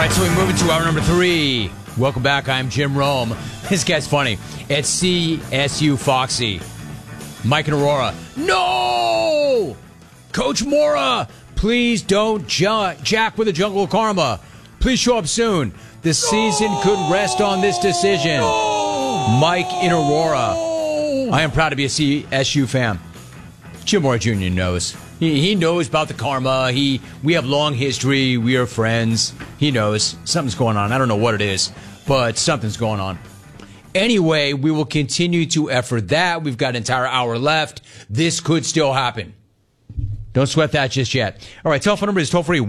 right, so we move into hour number 3. Welcome back. I'm Jim Rome. This guy's funny. At CSU Foxy, Mike and Aurora. No! Coach Mora, please don't jack with the jungle karma. Please show up soon. The season could rest on this decision. Mike and Aurora. I am proud to be a CSU fan. Jim Mora Jr. knows. He knows about the karma. We have long history. We are friends. He knows something's going on. I don't know what it is, but something's going on. Anyway, we will continue to effort that. We've got an entire hour left. This could still happen. Don't sweat that just yet. All right, telephone number is toll-free,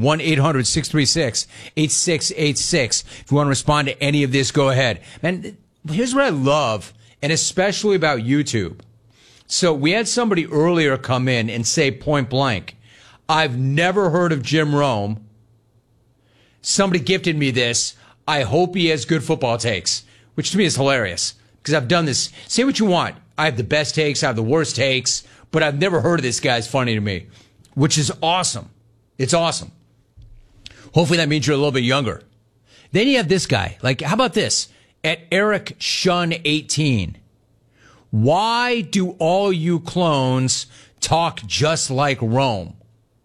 1-800-636-8686. If you want to respond to any of this, go ahead. Man, here's what I love, and especially about YouTube. So we had somebody earlier come in and say point blank, I've never heard of Jim Rome. Somebody gifted me this. I hope he has good football takes, which to me is hilarious because I've done this. Say what you want. I have the best takes. I have the worst takes, but I've never heard of this guy. It's funny to me, which is awesome. It's awesome. Hopefully that means you're a little bit younger. Then you have this guy. Like, how about this? At Eric Shun 18. Why do all you clones talk just like Rome?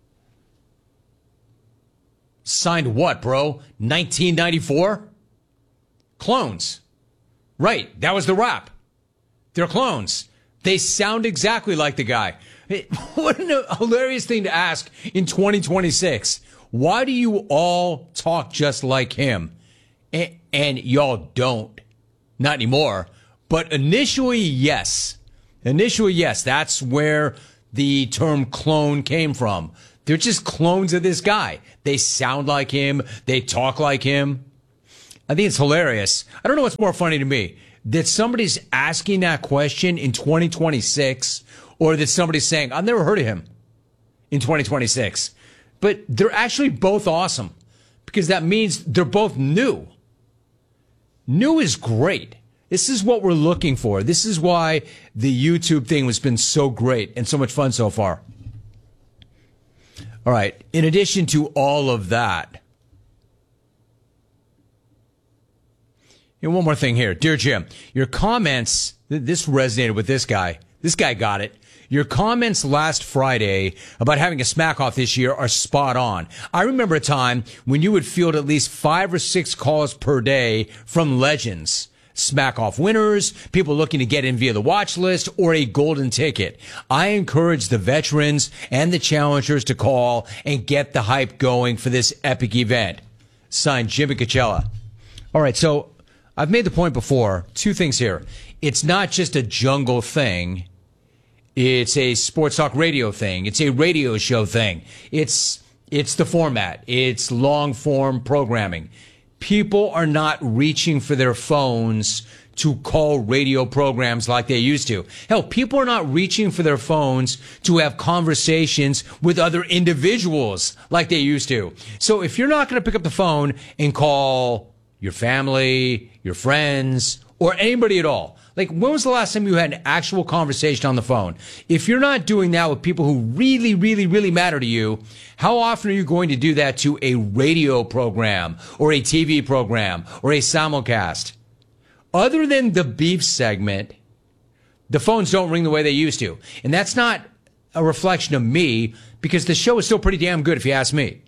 Signed what, bro? 1994? Clones. Right, that was the rap. They're clones. They sound exactly like the guy. What a hilarious thing to ask in 2026. Why do you all talk just like him? And y'all don't. Not anymore. But initially, yes. Initially, yes. That's where the term clone came from. They're just clones of this guy. They sound like him. They talk like him. I think it's hilarious. I don't know what's more funny to me. That somebody's asking that question in 2026 or that somebody's saying, I've never heard of him in 2026. But they're actually both awesome because that means they're both new. New is great. This is what we're looking for. This is why the YouTube thing has been so great and so much fun so far. All right. In addition to all of that, and one more thing here. Dear Jim, your comments, this resonated with this guy. This guy got it. Your comments last Friday about having a smack off this year are spot on. I remember a time when you would field at least 5 or 6 calls per day from legends. Smack off winners, people looking to get in via the watch list, or a golden ticket. I encourage the veterans and the challengers to call and get the hype going for this epic event. Signed, Jimmy Coachella. All right, so I've made the point before. 2 things here. It's not just a jungle thing. It's a sports talk radio thing. It's a radio show thing. It's the format. It's long form programming. People are not reaching for their phones to call radio programs like they used to. Hell, people are not reaching for their phones to have conversations with other individuals like they used to. So if you're not going to pick up the phone and call your family, your friends, or anybody at all, like when was the last time you had an actual conversation on the phone? If you're not doing that with people who really, really, really matter to you, how often are you going to do that to a radio program or a TV program or a simulcast? Other than the beef segment, the phones don't ring the way they used to. And that's not a reflection of me because the show is still pretty damn good if you ask me.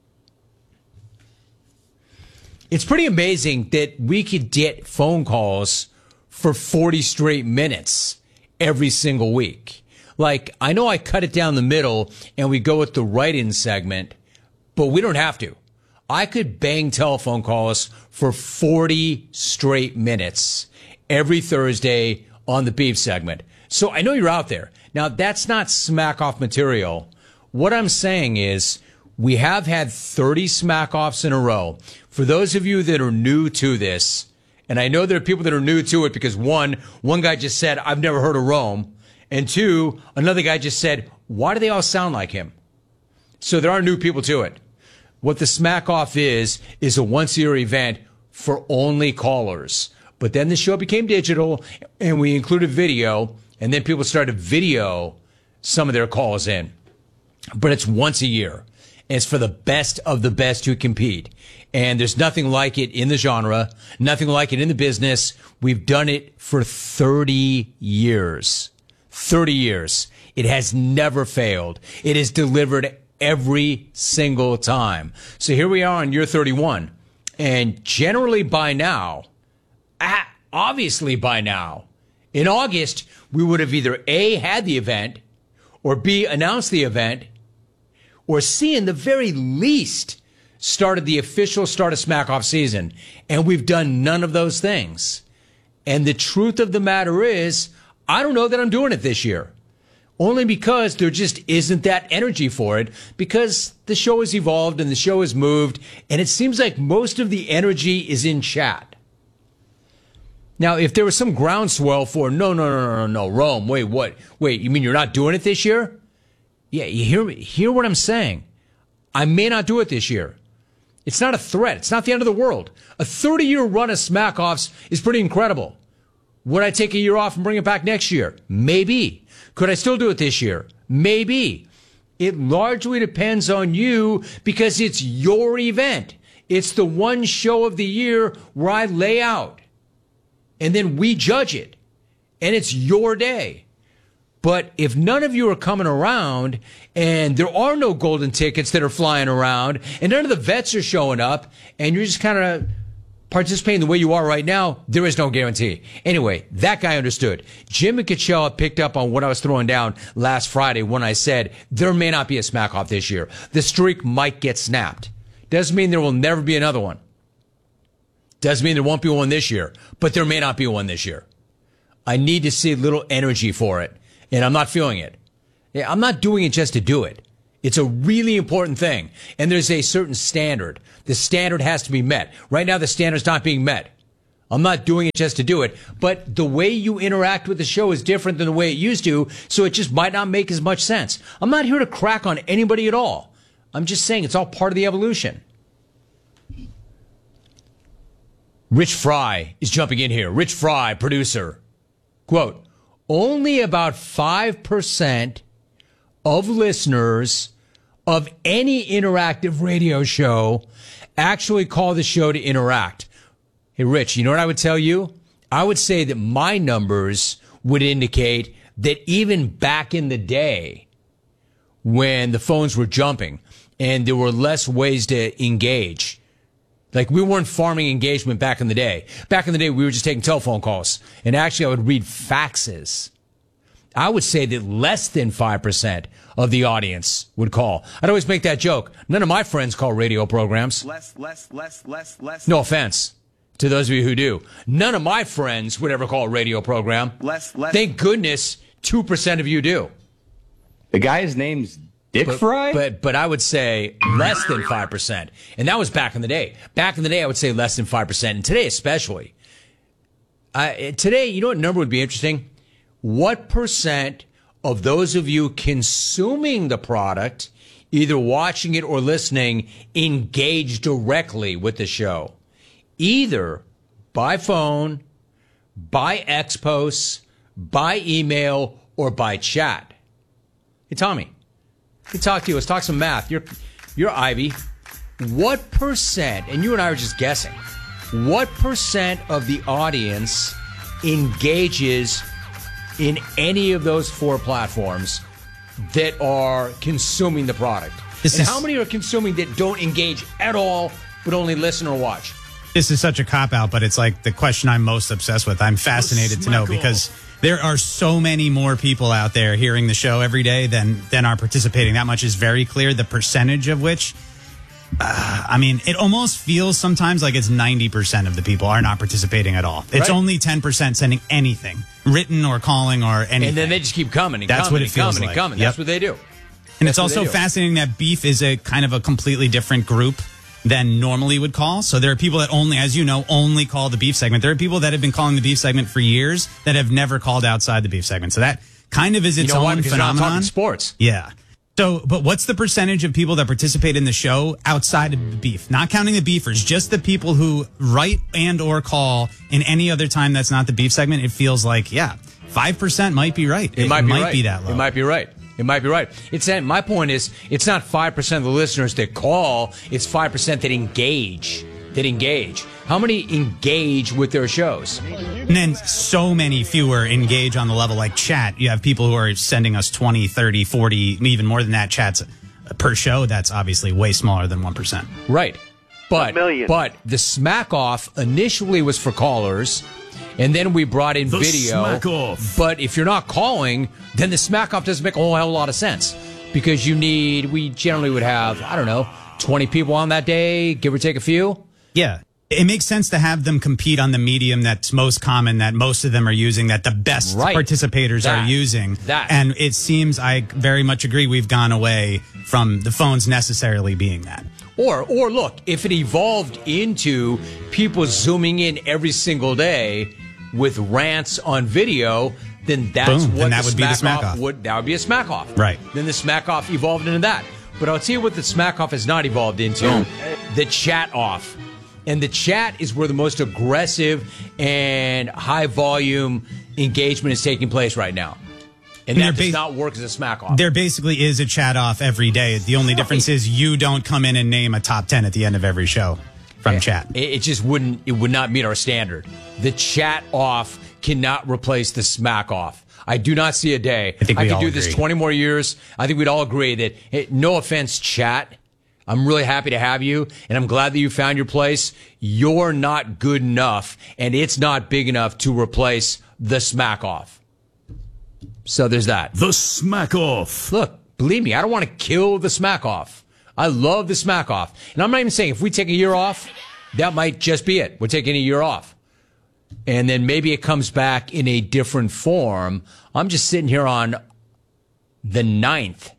It's pretty amazing that we could get phone calls for 40 straight minutes every single week. Like, I know I cut it down the middle and we go with the write-in segment, but we don't have to. I could bang telephone calls for 40 straight minutes every Thursday on the beef segment. So I know you're out there. Now, that's not smack off material. What I'm saying is we have had 30 smack offs in a row. For those of you that are new to this, and I know there are people that are new to it because one guy just said, I've never heard of Rome. And 2, another guy just said, why do they all sound like him? So there are new people to it. What the Smack Off is a once-a-year event for only callers. But then the show became digital, and we included video, and then people started video some of their calls in. But it's once a year. and it's for the best of the best who compete. And there's nothing like it in the genre, nothing like it in the business. We've done it for 30 years. 30 years. It has never failed. It has delivered every single time. So here we are on year 31. And generally by now, obviously by now, in August, we would have either A, had the event, or B, announced the event, or C, in the very least, started the official start of Smack Off season. And we've done none of those things. And the truth of the matter is, I don't know that I'm doing it this year. Only because there just isn't that energy for it, because the show has evolved and the show has moved, and it seems like most of the energy is in chat. Now, if there was some groundswell for, no, Rome, wait, what? Wait, you mean you're not doing it this year? Yeah, you hear what I'm saying. I may not do it this year. It's not a threat. It's not the end of the world. A 30-year run of Smack-Offs is pretty incredible. Would I take a year off and bring it back next year? Maybe. Could I still do it this year? Maybe. It largely depends on you because it's your event. It's the one show of the year where I lay out. And then we judge it. And it's your day. But if none of you are coming around and there are no golden tickets that are flying around and none of the vets are showing up and you're just kind of participating the way you are right now, there is no guarantee. Anyway, that guy understood. Jim and Coachella picked up on what I was throwing down last Friday when I said there may not be a Smack Off this year. The streak might get snapped. Doesn't mean there will never be another one. Doesn't mean there won't be one this year, but there may not be one this year. I need to see a little energy for it, and I'm not feeling it. Yeah, I'm not doing it just to do it. It's a really important thing, and there's a certain standard. The standard has to be met. Right now, the standard's not being met. I'm not doing it just to do it, but the way you interact with the show is different than the way it used to, so it just might not make as much sense. I'm not here to crack on anybody at all. I'm just saying it's all part of the evolution. Rich Fry is jumping in here. Rich Fry, producer. Quote, only about 5% of listeners of any interactive radio show actually call the show to interact. Hey, Rich, you know what I would tell you? I would say that my numbers would indicate that even back in the day when the phones were jumping and there were less ways to engage, like we weren't farming engagement back in the day. Back in the day, we were just taking telephone calls. And actually, I would read faxes. I would say that less than 5% of the audience would call. I'd always make that joke. None of my friends call radio programs. Less. No offense to those of you who do. None of my friends would ever call a radio program. Less. Thank goodness 2% of you do. The guy's name's Dick Fry? But I would say less than 5%. And that was back in the day. Back in the day, I would say less than 5%. And today especially. Today, you know what number would be interesting? What percent of those of you consuming the product, either watching it or listening, engage directly with the show? Either by phone, by X posts, by email, or by chat. Hey, Tommy. Let me talk to you. Let's talk some math. You're Ivy. What percent, and you and I are just guessing, what percent of the audience engages in any of those four platforms that are consuming the product? How many are consuming that don't engage at all, but only listen or watch? This is such a cop-out, but it's like the question I'm most obsessed with. I'm fascinated to know because there are so many more people out there hearing the show every day than are participating. That much is very clear. The percentage of which, it almost feels sometimes like it's 90% of the people are not participating at all. It's only 10% sending anything, written or calling or anything. And then they just keep coming and That's coming what it and feels coming like. and coming. Yep. That's what they do. And it's also fascinating that Beef is a kind of a completely different group than normally would call. So there are people that only, as you know, only call the Beef segment. There are people that have been calling the Beef segment for years that have never called outside the Beef segment. So that kind of is its own because phenomenon. You're not talking sports. Yeah. So, but what's the percentage of people that participate in the show outside of the Beef? Not counting the Beefers, just the people who write and or call in any other time that's not the Beef segment. It feels like, 5% might be right. It might be that low. It might be right. It might be right. My point is, it's not 5% of the listeners that call. It's 5% that engage. How many engage with their shows? And then so many fewer engage on the level like chat. You have people who are sending us 20, 30, 40, even more than that chats per show. That's obviously way smaller than 1%. Right. But the smack off initially was for callers, and then we brought in video. Smack off. But if you're not calling, then the smack off doesn't make a whole hell of a lot of sense, because we generally would have, 20 people on that day, give or take a few. Yeah. It makes sense to have them compete on the medium that's most common, that most of them are using, that the best participators are using. And it seems, I very much agree, we've gone away from the phones necessarily being that. Or look, if it evolved into people zooming in every single day with rants on video, then that's Boom, what that would be the smack off. That would be a smack off. Right. Then the smack off evolved into that. But I'll tell you what the smack off has not evolved into. The chat off. And the chat is where the most aggressive and high volume engagement is taking place right now. And that does not work as a smack off. There basically is a chat off every day. The only difference is you don't come in and name a top 10 at the end of every show from chat. It just would not meet our standard. The chat off cannot replace the smack off. I do not see a day. I could do this 20 more years. I think we'd all agree that, no offense, chat, I'm really happy to have you, and I'm glad that you found your place. You're not good enough, and it's not big enough to replace the smack off. So there's that. The smack off. Look, believe me, I don't want to kill the smack off. I love the smack off. And I'm not even saying if we take a year off, that might just be it. We're taking a year off. And then maybe it comes back in a different form. I'm just sitting here on the 9th.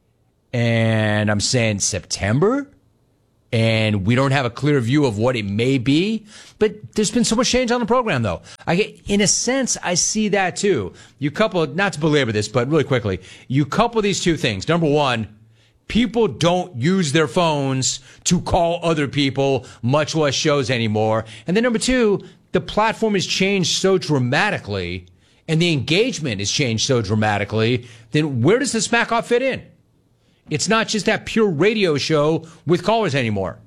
And I'm saying September, and we don't have a clear view of what it may be. But there's been so much change on the program, though. In a sense, I see that too. You couple, not to belabor this, but really quickly, you couple these two things. Number one, people don't use their phones to call other people, much less shows anymore. And then number two, the platform has changed so dramatically, and the engagement has changed so dramatically, then where does the smack off fit in? It's not just that pure radio show with callers anymore.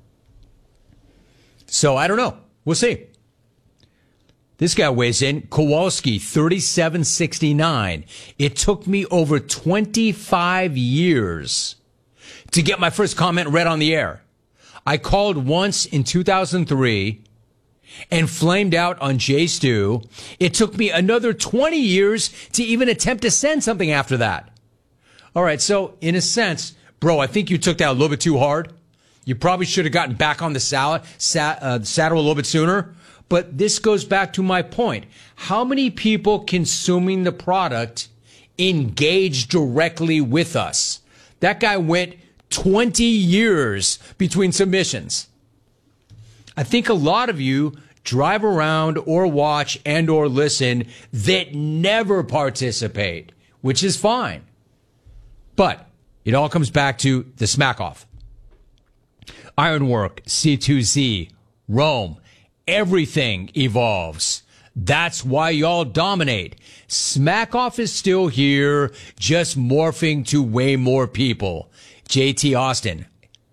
So I don't know. We'll see. This guy weighs in. Kowalski, 3769. It took me over 25 years to get my first comment read on the air. I called once in 2003 and flamed out on Jay Stu. It took me another 20 years to even attempt to send something after that. All right, so in a sense, bro, I think you took that a little bit too hard. You probably should have gotten back on the saddle a little bit sooner. But this goes back to my point. How many people consuming the product engage directly with us? That guy went 20 years between submissions. I think a lot of you drive around or watch and or listen that never participate, which is fine. But it all comes back to the smack off. Ironwork, C2Z, Rome, everything evolves. That's why y'all dominate. Smack off is still here, just morphing to way more people. JT Austin.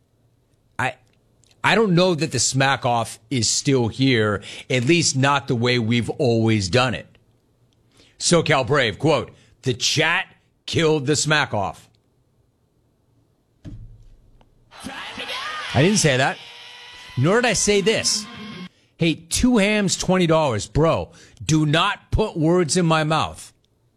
I don't know that the smack off is still here, at least not the way we've always done it. SoCal Brave, quote, the chat killed the smack off. I didn't say that. Nor did I say this. Hey, 2 hams, $20. Bro, do not put words in my mouth.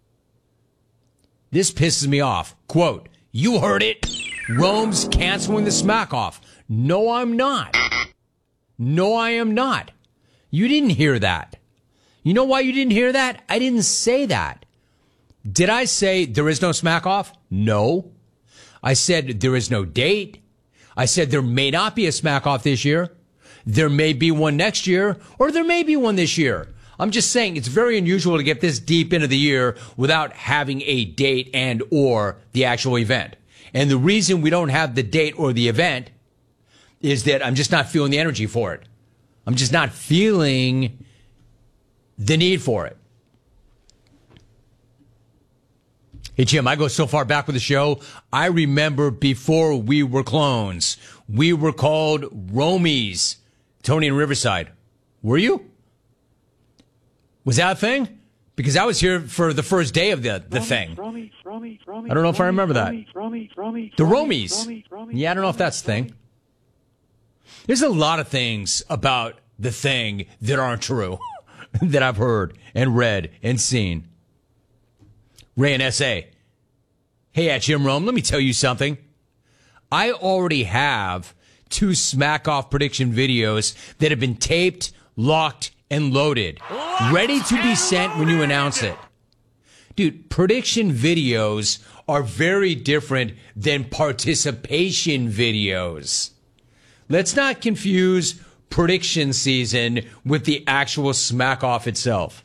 This pisses me off. Quote, you heard it. Rome's canceling the smack off. No, I'm not. No, I am not. You didn't hear that. You know why you didn't hear that? I didn't say that. Did I say there is no smack off? No. I said there is no date. I said there may not be a smack off this year. There may be one next year, or there may be one this year. I'm just saying it's very unusual to get this deep into the year without having a date and or the actual event. And the reason we don't have the date or the event is that I'm just not feeling the energy for it. I'm just not feeling the need for it. Hey, Jim, I go so far back with the show. I remember before we were clones, we were called Romies. Tony in Riverside. Were you? Was that a thing? Because I was here for the first day of the thing. I don't know if I remember that. The Romies. Yeah, I don't know if that's the thing. There's a lot of things about the thing that aren't true that I've heard and read and seen. Ray and S.A. Hey, at Jim Rome, let me tell you something. I already have 2 Smack Off prediction videos that have been taped, locked, and loaded, ready to be sent when you announce it. Dude, prediction videos are very different than participation videos. Let's not confuse prediction season with the actual Smack Off itself.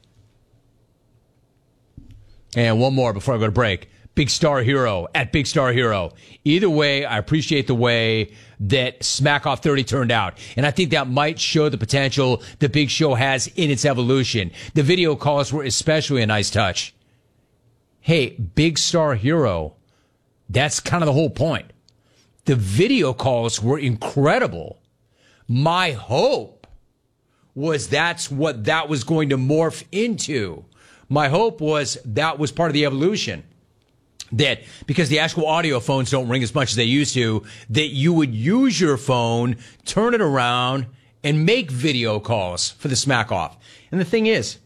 And one more before I go to break. Big Star Hero at Big Star Hero. Either way, I appreciate the way that Smack Off 30 turned out. And I think that might show the potential the Big Show has in its evolution. The video calls were especially a nice touch. Hey, Big Star Hero, that's kind of the whole point. The video calls were incredible. My hope was that's what that was going to morph into. My hope was that was part of the evolution. That because the actual audio phones don't ring as much as they used to, that you would use your phone, turn it around, and make video calls for the Smack Off. And the thing is,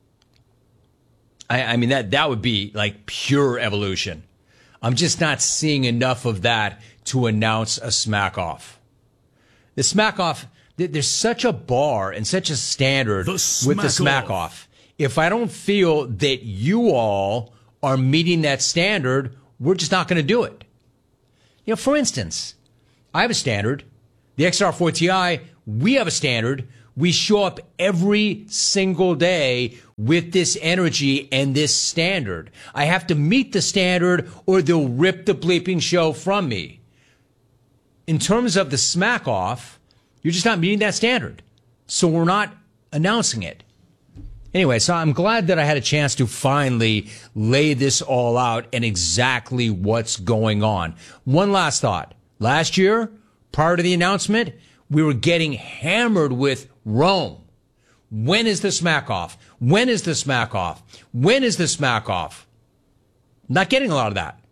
I mean, that would be like pure evolution. I'm just not seeing enough of that to announce a Smack Off. The Smack Off, there's such a bar and such a standard with the Smack Off. If I don't feel that you all are meeting that standard, we're just not going to do it. You know, for instance, I have a standard. The XR4 Ti, we have a standard. We show up every single day with this energy and this standard. I have to meet the standard or they'll rip the bleeping show from me. In terms of the Smack Off, you're just not meeting that standard. So we're not announcing it. Anyway, so I'm glad that I had a chance to finally lay this all out and exactly what's going on. One last thought. Last year, prior to the announcement, we were getting hammered with Rome. When is the Smack Off? When is the Smack Off? When is the Smack Off? Not getting a lot of that.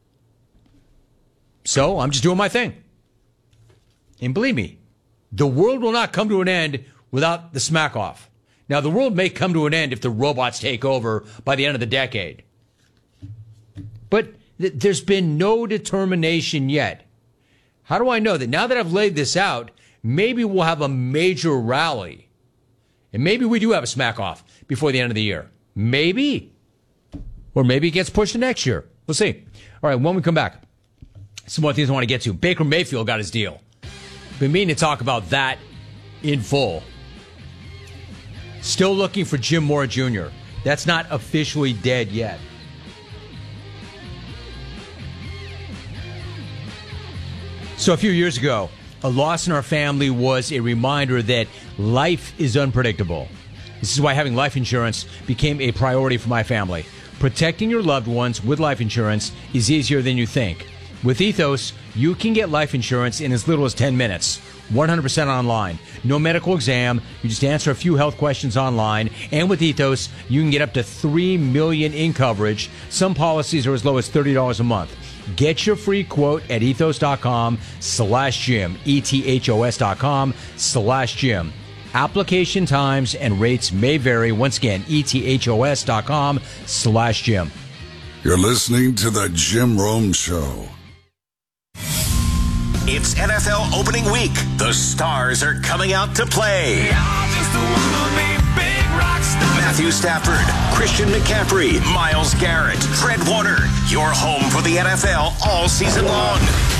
So I'm just doing my thing. And believe me, the world will not come to an end without the Smack Off. Now, the world may come to an end if the robots take over by the end of the decade. But there's been no determination yet. How do I know that? Now that I've laid this out, maybe we'll have a major rally. And maybe we do have a Smack Off before the end of the year. Maybe. Or maybe it gets pushed to next year. We'll see. All right, when we come back, some more things I want to get to. Baker Mayfield got his deal. Been meaning to talk about that in full. Still looking for Jim Mora Jr. That's not officially dead yet. So a few years ago, a loss in our family was a reminder that life is unpredictable. This is why having life insurance became a priority for my family. Protecting your loved ones with life insurance is easier than you think. With Ethos, you can get life insurance in as little as 10 minutes. 100% online. No medical exam. You just answer a few health questions online. And with Ethos, you can get up to $3 million in coverage. Some policies are as low as $30 a month. Get your free quote at ethos.com/Jim. ethos.com/Jim. Application times and rates may vary. Once again, ethos.com/Jim. You're listening to The Jim Rome Show. It's NFL opening week. The stars are coming out to play. Matthew Stafford, Christian McCaffrey, Myles Garrett, Fred Warner. Your home for the NFL all season long.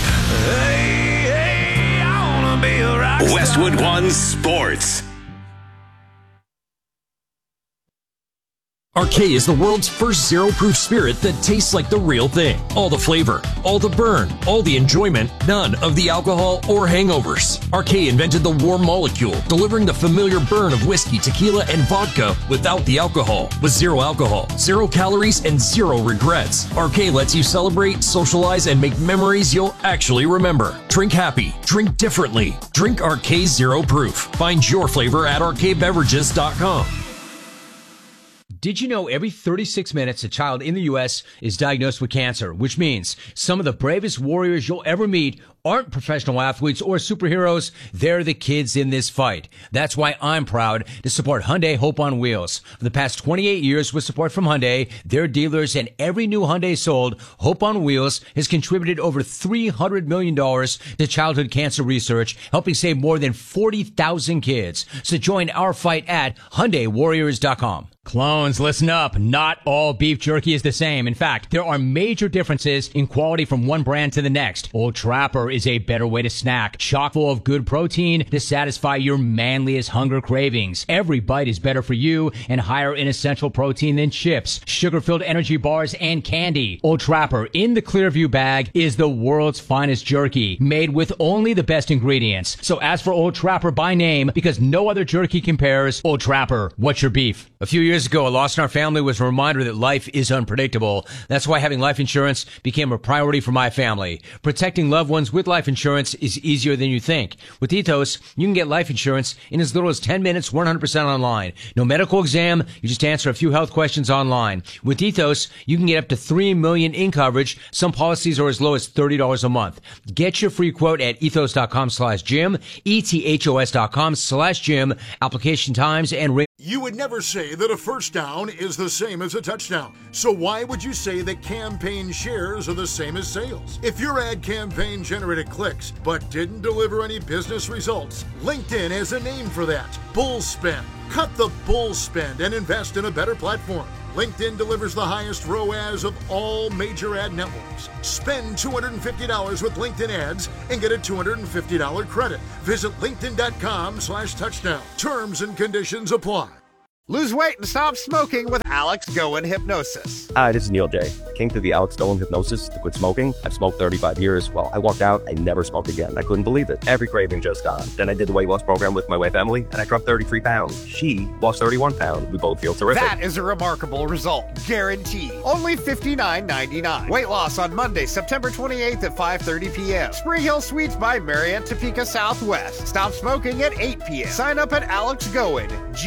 Westwood One Sports. RK is the world's first zero-proof spirit that tastes like the real thing. All the flavor, all the burn, all the enjoyment, none of the alcohol or hangovers. RK invented the warm molecule, delivering the familiar burn of whiskey, tequila, and vodka without the alcohol. With zero alcohol, 0 calories, and 0 regrets. RK lets you celebrate, socialize, and make memories you'll actually remember. Drink happy. Drink differently. Drink RK Zero Proof. Find your flavor at rkbeverages.com. Did you know every 36 minutes a child in the U.S. is diagnosed with cancer, which means some of the bravest warriors you'll ever meet aren't professional athletes or superheroes. They're the kids in this fight. That's why I'm proud to support Hyundai Hope on Wheels. For the past 28 years with support from Hyundai, their dealers, and every new Hyundai sold, Hope on Wheels has contributed over $300 million to childhood cancer research, helping save more than 40,000 kids. So join our fight at HyundaiWarriors.com. Clones, listen up. Not all beef jerky is the same. In fact, there are major differences in quality from one brand to the next. Old Trapper is a better way to snack, chock full of good protein to satisfy your manliest hunger cravings. Every bite is better for you and higher in essential protein than chips, sugar-filled energy bars, and candy. Old Trapper in the Clearview bag is the world's finest jerky, made with only the best ingredients. So ask for Old Trapper by name because no other jerky compares. Old Trapper, what's your beef? A few years ago, a loss in our family was a reminder that life is unpredictable. That's why having life insurance became a priority for my family. Protecting loved ones with life insurance is easier than you think. With Ethos, you can get life insurance in as little as 10 minutes, 100% online. No medical exam, you just answer a few health questions online. With Ethos, you can get up to $3 million in coverage. Some policies are as low as $30 a month. Get your free quote at ethos.com/Jim, ethos.com/Jim. Application times and rate. You would never say that a first down is the same as a touchdown. So why would you say that campaign shares are the same as sales? If your ad campaign generated clicks but didn't deliver any business results, LinkedIn has a name for that: bull spend. Cut the bull spend and invest in a better platform. LinkedIn delivers the highest ROAS of all major ad networks. Spend $250 with LinkedIn ads and get a $250 credit. Visit linkedin.com/touchdown. Terms and conditions apply. Lose weight and stop smoking with Alex Goen Hypnosis. Hi, this is Neil J. Came to the Alex Goen Hypnosis to quit smoking. I've smoked 35 years. Well, I walked out, I never smoked again. I couldn't believe it. Every craving just gone. Then I did the weight loss program with my wife, Emily, and I dropped 33 pounds. She lost 31 pounds. We both feel terrific. That is a remarkable result. Guaranteed. Only $59.99. Weight loss on Monday, September 28th at 5:30 p.m. Spring Hill Suites by Marriott Topeka Southwest. Stop smoking at 8 p.m. Sign up at AlexGoen,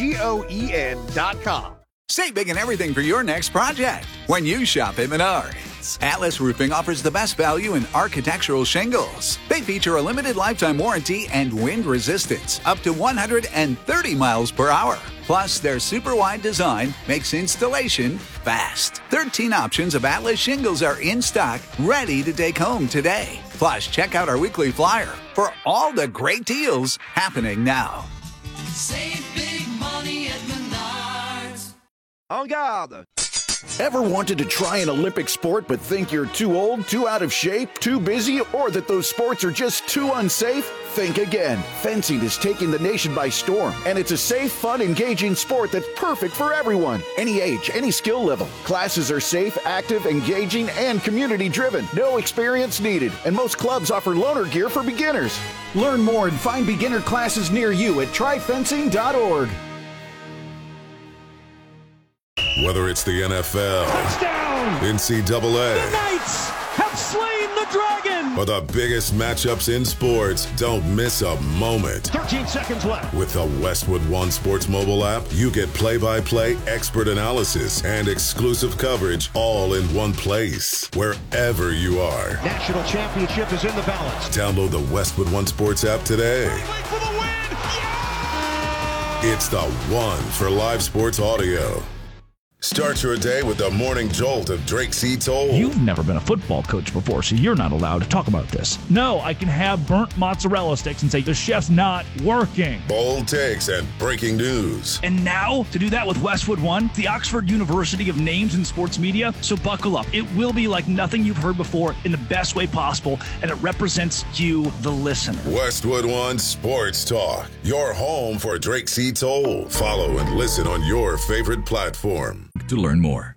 GOEN.com. Save big and everything for your next project when you shop at Menards. Atlas Roofing offers the best value in architectural shingles. They feature a limited lifetime warranty and wind resistance up to 130 miles per hour. Plus, their super wide design makes installation fast. 13 options of Atlas shingles are in stock, ready to take home today. Plus, check out our weekly flyer for all the great deals happening now. Save big money at Menards. En garde! Ever wanted to try an Olympic sport but think you're too old, too out of shape, too busy, or that those sports are just too unsafe? Think again. Fencing is taking the nation by storm, and it's a safe, fun, engaging sport that's perfect for everyone. Any age, any skill level. Classes are safe, active, engaging, and community-driven. No experience needed, and most clubs offer loaner gear for beginners. Learn more and find beginner classes near you at tryfencing.org. Whether it's the NFL, touchdown! NCAA, the Knights have slain the dragon! Or the biggest matchups in sports, don't miss a moment. 13 seconds left. With the Westwood One Sports mobile app, you get play-by-play expert analysis and exclusive coverage all in one place, wherever you are. National championship is in the balance. Download the Westwood One Sports app today. For the win! Yeah! It's the one for live sports audio. Start your day with the morning jolt of Drake C. Toll. You've never been a football coach before, so you're not allowed to talk about this. No, I can have burnt mozzarella sticks and say, the chef's not working. Bold takes and breaking news. And now, to do that with Westwood One, the Oxford University of names in sports media, so buckle up. It will be like nothing you've heard before in the best way possible, and it represents you, the listener. Westwood One Sports Talk, your home for Drake C. Toll. Follow and listen on your favorite platform. to learn more.